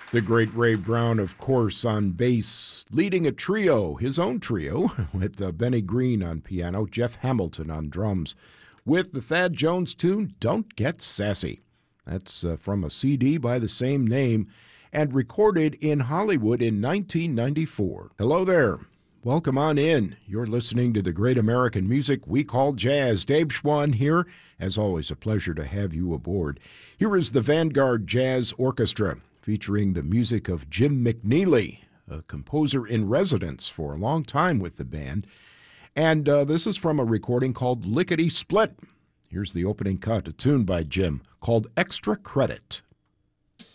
The great Ray Brown, of course, on bass, leading a trio, his own trio, with Benny Green on piano, Jeff Hamilton on drums, with the Thad Jones tune, Don't Get Sassy. That's from a CD by the same name and recorded in Hollywood in 1994. Hello there. Welcome on in. You're listening to the great American music we call jazz. Dave Schwann here. As always, a pleasure to have you aboard. Here is the Vanguard Jazz Orchestra, featuring the music of Jim McNeely, a composer in residence for a long time with the band. And this is from a recording called Lickety Split. Here's the opening cut, a tune by Jim called Extra Credit.